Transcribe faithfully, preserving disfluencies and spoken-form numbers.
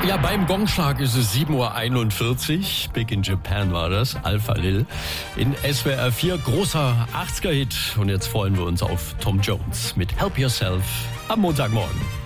Ja, beim Gongschlag ist es sieben Uhr einundvierzig. Big in Japan war das, Alpha Lil. In S W R vier, großer achtziger-Hit. Und jetzt freuen wir uns auf Tom Jones mit Help Yourself am Montagmorgen.